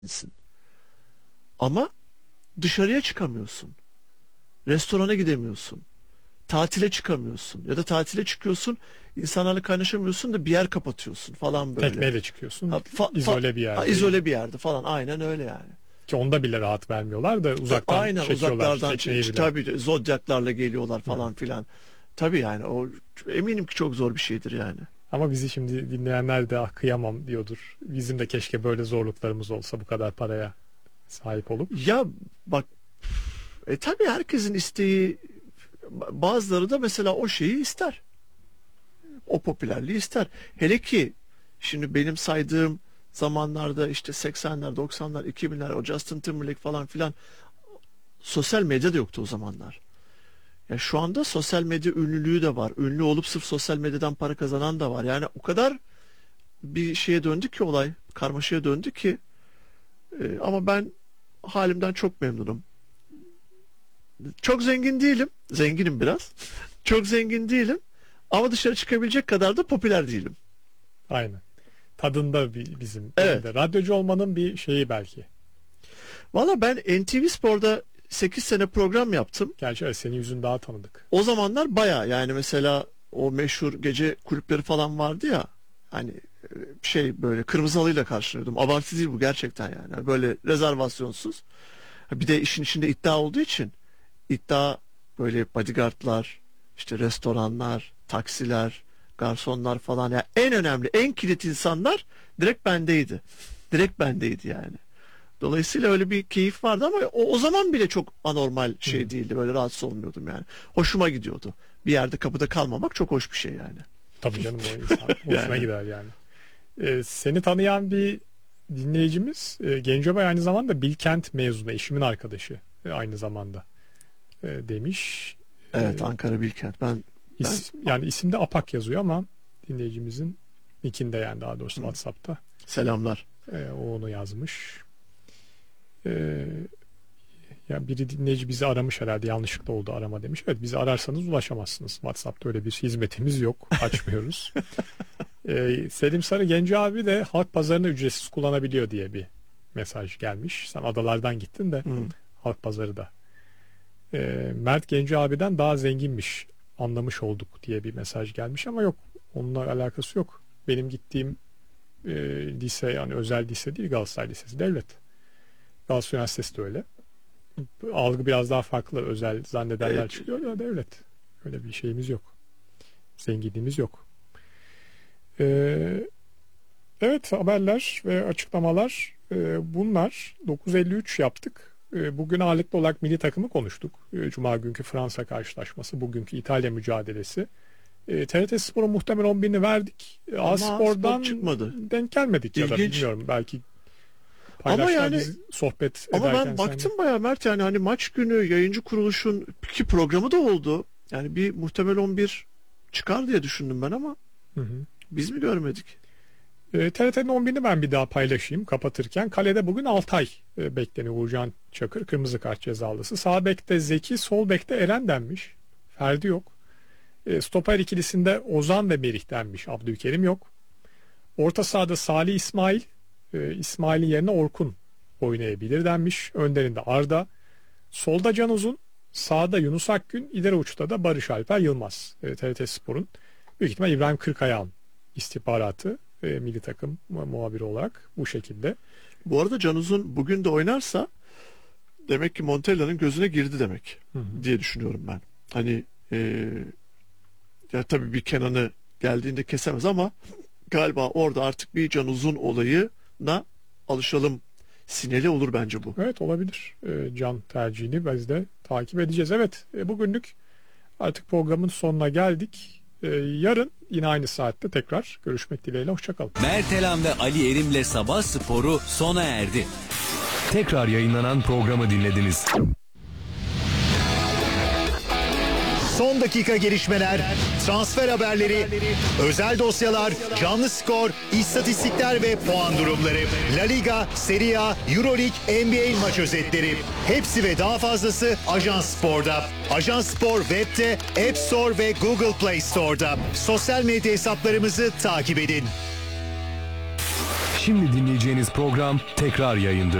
Ama dışarıya çıkamıyorsun. Restorana gidemiyorsun. Tatile çıkamıyorsun. Ya da tatile çıkıyorsun, insanlarla kaynaşamıyorsun da bir yer kapatıyorsun falan böyle. Tekneyle çıkıyorsun. Ha, izole bir yerde. İzole bir yerde falan. Aynen öyle yani. Ki onda bile rahat vermiyorlar da uzaktan Aynen, çekiyorlar uzaklardan tekneyi bile. tabii zodyaklarla geliyorlar falan filan. Tabii yani o eminim ki çok zor bir şeydir yani. Ama bizi şimdi dinleyenler de kıyamam diyordur. Bizim de keşke böyle zorluklarımız olsa bu kadar paraya sahip olup. Ya bak, tabii herkesin isteği, bazıları da mesela o şeyi ister. O popülerliği ister. Hele ki şimdi benim saydığım zamanlarda işte 80'ler, 90'lar, 2000'ler, o Justin Timberlake falan filan, sosyal medya da yoktu o zamanlar. Ya şu anda sosyal medya ünlülüğü de var. Ünlü olup sırf sosyal medyadan para kazanan da var. Yani o kadar bir şeye döndü ki olay, karmaşaya döndü ki. Ama ben halimden çok memnunum. Çok zengin değilim. Zenginim biraz. Çok zengin değilim. Ama dışarı çıkabilecek kadar da popüler değilim. Aynen. Tadında bizim. Evet. Radyocu olmanın bir şeyi belki. Valla ben NTV Spor'da 8 sene program yaptım. Gerçi evet, senin yüzün daha tanıdık. O zamanlar baya, yani mesela o meşhur gece kulüpleri falan vardı ya. Hani şey, böyle kırmızı halıyla karşılanıyordum. Abartı değil bu, gerçekten yani. Böyle rezervasyonsuz. Bir de işin içinde iddia olduğu için, iddia böyle bodyguardlar, işte restoranlar, taksiler, garsonlar falan, yani en önemli, en kilit insanlar direkt bendeydi. Direkt bendeydi yani. Dolayısıyla öyle bir keyif vardı ama o zaman bile çok anormal şey değildi. Böyle rahatsız olmuyordum yani. Hoşuma gidiyordu. Bir yerde kapıda kalmamak çok hoş bir şey yani. Tabii canım, o insan hoşuna gider yani. Seni tanıyan bir dinleyicimiz, Gencebay aynı zamanda Bilkent mezunu, eşimin arkadaşı aynı zamanda demiş. Evet, Ankara Bilkent. Yani isimde Apak yazıyor ama dinleyicimizin nickinde, yani daha doğrusu WhatsApp'ta. Selamlar. O onu yazmış. Ya biri dinleyici bizi aramış herhalde, yanlışlıkla oldu arama demiş. Evet, bizi ararsanız ulaşamazsınız. WhatsApp'ta öyle bir hizmetimiz yok. Açmıyoruz. Selim Sarı Genci abi de halk pazarını ücretsiz kullanabiliyor diye bir mesaj gelmiş. Sen adalardan gittin de halk pazarı da. Mert Genci abiden daha zenginmiş, anlamış olduk diye bir mesaj gelmiş ama yok, onunla alakası yok. Benim gittiğim lise, yani özel lise değil, Galatasaray Lisesi, devlet. Galatasaray Üniversitesi de öyle. Algı biraz daha farklı, özel zannedenler çıkıyor ya, devlet. Öyle bir şeyimiz yok. Zenginliğimiz yok. Evet, haberler ve açıklamalar bunlar. 9.53 yaptık. Bugün ağırlıklı olarak milli takımı konuştuk. Cuma günkü Fransa karşılaşması, bugünkü İtalya mücadelesi. TRT Spor'un muhtemel 11'ini verdik. A-Spor'dan çıkmadı. Denk gelmedik. İlginç. Ya da bilmiyorum, belki ama yani sohbet ama ederken ben baktım bayağı Mert, yani hani maç günü yayıncı kuruluşun ki programı da oldu. Yani bir muhtemel 11 çıkar diye düşündüm ben ama biz mi görmedik? TRT'nin 11'ini ben bir daha paylaşayım kapatırken. Kalede bugün Altay bekleniyor. Uğurcan Çakır kırmızı kart cezalısı. Sağ bekte Zeki, sol bekte Eren denmiş. Ferdi yok. Stoper ikilisinde Ozan ve Merih denmiş. Abdülkerim yok. Orta sahada Salih, İsmail. İsmail'in yerine Orkun oynayabilir denmiş. Önlerinde Arda. Solda Can Uzun. Sağda Yunus Akgün. İleri uçta da Barış Alper Yılmaz. TRT Spor'un büyük ihtimal İbrahim Kırkayağ'ın istihbaratı milli takım muhabiri olarak bu şekilde. Bu arada Can Uzun bugün de oynarsa demek ki Montella'nın gözüne girdi demek diye düşünüyorum ben. Hani ya tabii bir Kenan'ı geldiğinde kesemez ama galiba orada artık bir Can Uzun olayına alışalım sineli olur bence bu. Evet, olabilir. Can tercihini biz de takip edeceğiz. Evet, bugünlük artık programın sonuna geldik. Yarın yine aynı saatte tekrar görüşmek dileğiyle. Hoşçakalın. Mertelan ve Ali Erim'le Sabah Sporu sona erdi. Tekrar yayınlanan programı dinlediniz. Son dakika gelişmeler, transfer haberleri, özel dosyalar, canlı skor, istatistikler ve puan durumları. La Liga, Serie A, Euroleague, NBA maç özetleri. Hepsi ve daha fazlası Ajans Spor'da. Ajans Spor web'te, App Store ve Google Play Store'da. Sosyal medya hesaplarımızı takip edin. Şimdi dinleyeceğiniz program tekrar yayındır.